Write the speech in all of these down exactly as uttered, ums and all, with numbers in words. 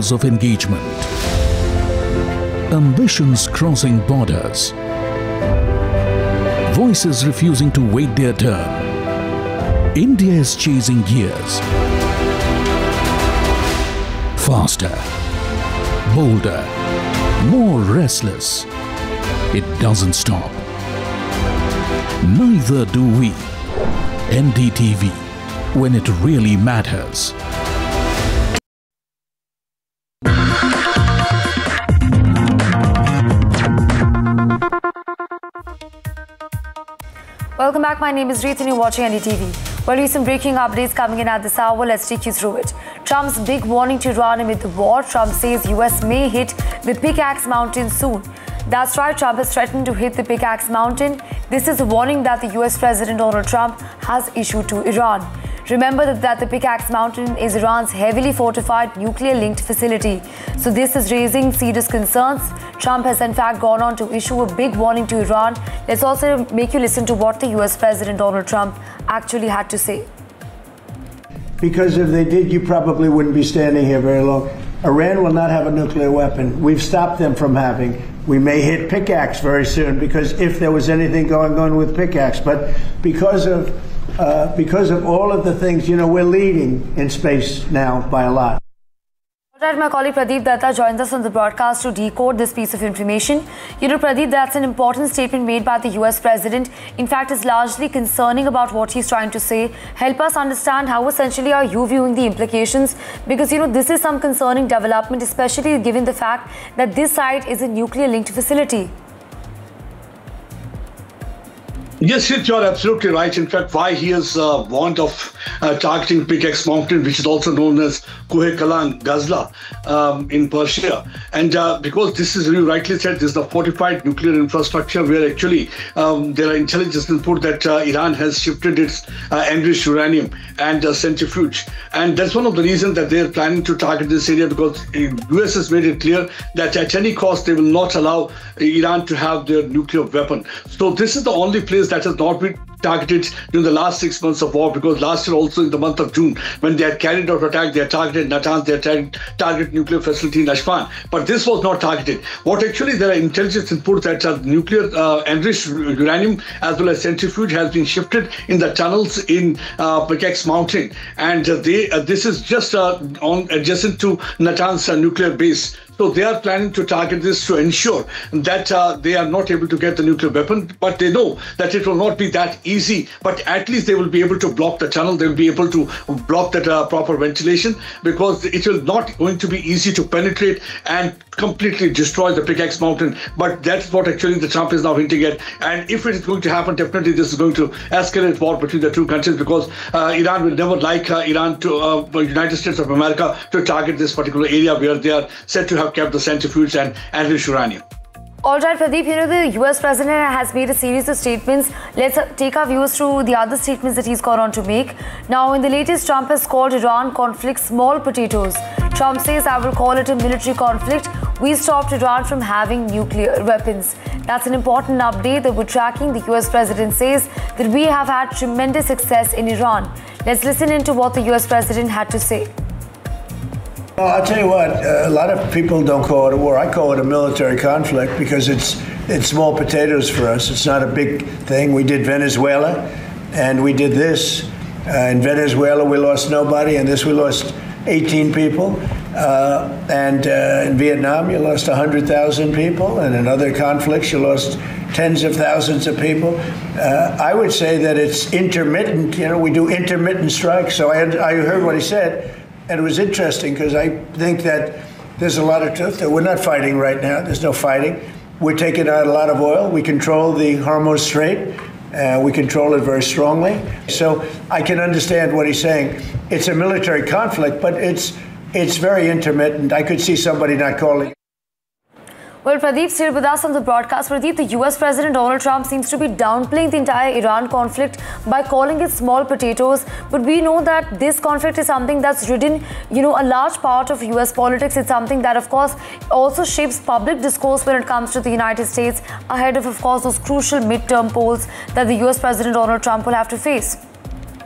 levels of engagement, ambitions crossing borders, voices refusing to wait their turn. India is chasing gears. Faster, bolder, more restless. It doesn't stop. Neither do we. N D T V, when it really matters. Welcome back. My name is Reet and you're watching N D T V. Well, recent breaking updates coming in at this hour. Let's take you through it. Trump's big warning to Iran amid the war. Trump says U S may hit the Pickaxe Mountain soon. That's right, Trump has threatened to hit the Pickaxe Mountain. This is a warning that the U S President Donald Trump has issued to Iran. Remember that, that the Pickaxe Mountain is Iran's heavily fortified nuclear-linked facility. So this is raising serious concerns. Trump has in fact gone on to issue a big warning to Iran. Let's also make you listen to what the U S President Donald Trump actually had to say. Because if they did, you probably wouldn't be standing here very long. Iran will not have a nuclear weapon. We've stopped them from having. We may hit Pickaxe very soon, because if there was anything going on with Pickaxe, but because of uh, because of all of the things, you know, we're leading in space now by a lot. All right, my colleague Pradeep Datta joins us on the broadcast to decode this piece of information. You know, Pradeep, that's an important statement made by the U S President. In fact, it's largely concerning about what he's trying to say. Help us understand how essentially are you viewing the implications? Because, you know, this is some concerning development, especially given the fact that this site is a nuclear-linked facility. Yes, you're absolutely right. In fact, why he has uh, warned of uh, targeting Pickaxe Mountain, which is also known as Kuhe Kalan Ghazla um, in Persia. And uh, because this is, you rightly said, this is the fortified nuclear infrastructure where actually um, there are intelligence input that uh, Iran has shifted its uh, enriched uranium and uh, centrifuge. And that's one of the reasons that they are planning to target this area, because the U S has made it clear that at any cost they will not allow Iran to have their nuclear weapon. So this is the only place that has not been targeted during the last six months of war, because last year also in the month of June, when they had carried out attack, they had targeted Natanz, they had targeted nuclear facility in Ashfan. But this was not targeted. What actually there are intelligence inputs that uh, nuclear uh, enriched uranium as well as centrifuge has been shifted in the tunnels in uh, Pickaxe Mountain, and uh, they uh, this is just uh, on adjacent to Natanz uh, nuclear base. So they are planning to target this to ensure that uh, they are not able to get the nuclear weapon, but they know that it will not be that easy. But at least they will be able to block the tunnel. They will be able to block that uh, proper ventilation, because it will not going to be easy to penetrate and completely destroy the Pickaxe Mountain. But that's what actually the Trump is now hinting at. And if it is going to happen, definitely this is going to escalate war between the two countries, because uh, Iran will never like uh, Iran to uh, United States of America to target this particular area where they are said to have kept the centrifuge and enriched uranium. All right, Pradeep, you know, the U S President has made a series of statements. Let's uh, take our viewers through the other statements that he's gone on to make. Now, in the latest, Trump has called Iran conflict small potatoes. Trump says, I will call it a military conflict. We stopped Iran from having nuclear weapons. That's an important update that we're tracking. The U S President says that we have had tremendous success in Iran. Let's listen into what the U S President had to say. Well, I'll tell you what, uh, a lot of people don't call it a war. I call it a military conflict because it's it's small potatoes for us. It's not a big thing. We did Venezuela, and we did this. Uh, in Venezuela, we lost nobody. In this, we lost eighteen people. Uh, and uh, in Vietnam, you lost one hundred thousand people. And in other conflicts, you lost tens of thousands of people. Uh, I would say that it's intermittent. You know, we do intermittent strikes. So I, had, I heard what he said. And it was interesting because I think that there's a lot of truth that we're not fighting right now. There's no fighting. We're taking out a lot of oil. We control the Hormuz Strait. Uh, we control it very strongly. So I can understand what he's saying. It's a military conflict, but it's it's very intermittent. I could see somebody not calling. Well, Pradeep, still with us on the broadcast. Pradeep, the U S President Donald Trump seems to be downplaying the entire Iran conflict by calling it small potatoes. But we know that this conflict is something that's ridden, you know, a large part of U S politics. It's something that, of course, also shapes public discourse when it comes to the United States ahead of, of course, those crucial midterm polls that the U S President Donald Trump will have to face.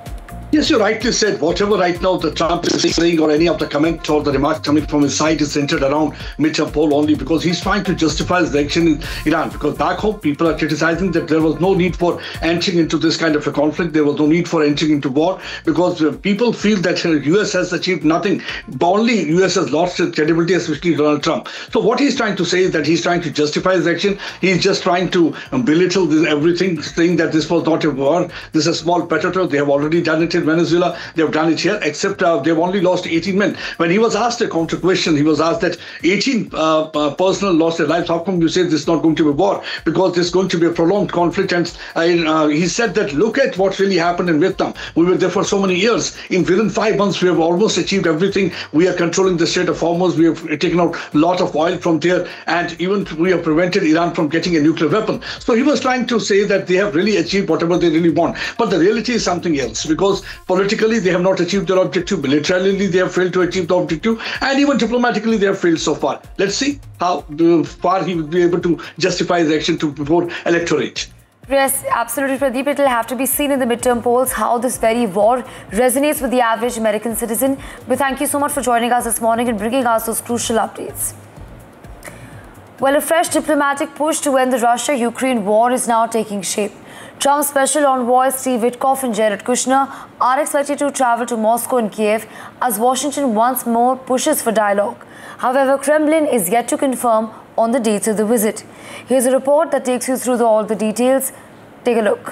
Yes, you rightly said. Whatever right now the Trump is saying or any of the comment or the remarks coming from his side is centered around midterm poll only, because he's trying to justify his election in Iran. Because back home, people are criticizing that there was no need for entering into this kind of a conflict. There was no need for entering into war, because people feel that the U S has achieved nothing. Only U S has lost its credibility, especially Donald Trump. So what he's trying to say is that he's trying to justify his action. He's just trying to belittle this, everything, saying that this was not a war. This is a small potato. They have already done it in Venezuela. They have done it here, except uh, they've only lost eighteen men. When he was asked a counter question, he was asked that eighteen uh, uh, personnel lost their lives. How come you say this is not going to be war? Because this is going to be a prolonged conflict. And uh, he said that, look at what really happened in Vietnam. We were there for so many years. In within five months, we have almost achieved everything. We are controlling the Strait of Hormuz. We have taken out a lot of oil from there. And even we have prevented Iran from getting a nuclear weapon. So he was trying to say that they have really achieved whatever they really want. But the reality is something else, because politically they have not achieved their objective, militarily they have failed to achieve the objective, and even diplomatically they have failed so far. Let's see how far he will be able to justify his action to before electorate. Yes, absolutely, Pradeep. It will have to be seen in the midterm polls how this very war resonates with the average American citizen. But thank you so much for joining us this morning and bringing us those crucial updates. Well, a fresh diplomatic push to end the Russia-Ukraine war is now taking shape. Trump's special envoys Steve Witkoff and Jared Kushner are expected to travel to Moscow and Kiev as Washington once more pushes for dialogue. However, Kremlin is yet to confirm on the dates of the visit. Here's a report that takes you through the, all the details. Take a look.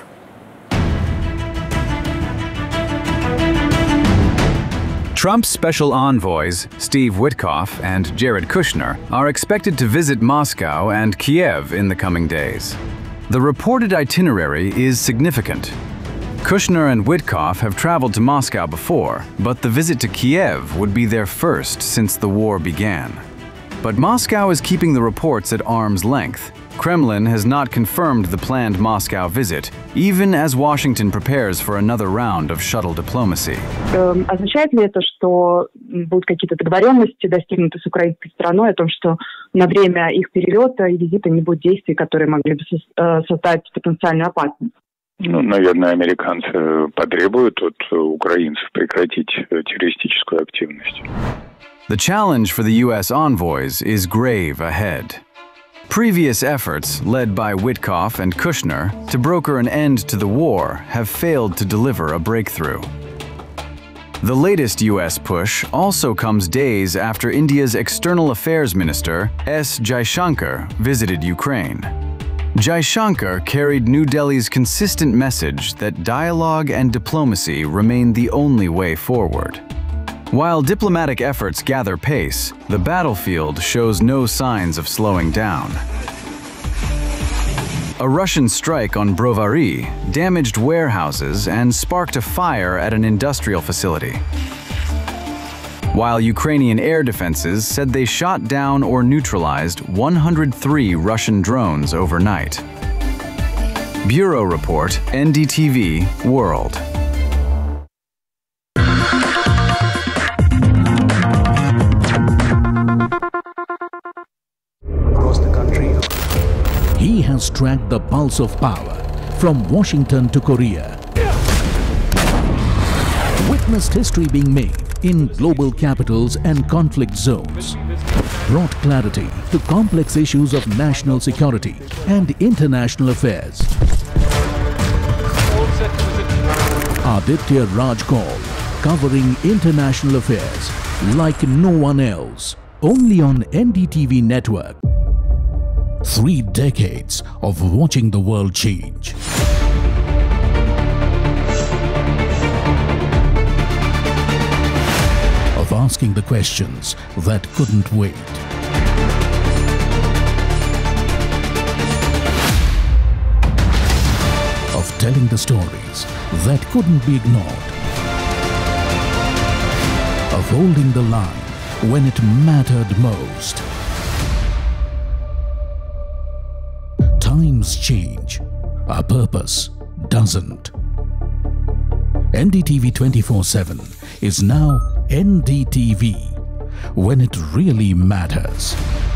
Trump's special envoys, Steve Witkoff and Jared Kushner, are expected to visit Moscow and Kiev in the coming days. The reported itinerary is significant. Kushner and Witkoff have traveled to Moscow before, but the visit to Kiev would be their first since the war began. But Moscow is keeping the reports at arm's length. Kremlin has not confirmed the planned Moscow visit, even as Washington prepares for another round of shuttle diplomacy. Означает ли это, что будут какие-то договоренности достигнуты с украинской стороной о том, что на время их перелета и визита не будет действий, которые могли бы создать потенциальную опасность? Ну, наверное, американцы потребуют от украинцев прекратить террористическую активность. The challenge for the U S envoys is grave ahead. Previous efforts, led by Witkoff and Kushner, to broker an end to the war have failed to deliver a breakthrough. The latest U S push also comes days after India's External Affairs Minister S. Jaishankar visited Ukraine. Jaishankar carried New Delhi's consistent message that dialogue and diplomacy remain the only way forward. While diplomatic efforts gather pace, the battlefield shows no signs of slowing down. A Russian strike on Brovary damaged warehouses and sparked a fire at an industrial facility, while Ukrainian air defenses said they shot down or neutralized one hundred three Russian drones overnight. Bureau Report, N D T V World. He has tracked the pulse of power from Washington to Korea. Witnessed history being made in global capitals and conflict zones. Brought clarity to complex issues of national security and international affairs. Aditya Raj Kaul, covering international affairs like no one else. Only on N D T V network. Three decades of watching the world change. Of asking the questions that couldn't wait. Of telling the stories that couldn't be ignored. Of holding the line when it mattered most. Times change, our purpose doesn't. N D T V twenty-four seven is now N D T V, when it really matters.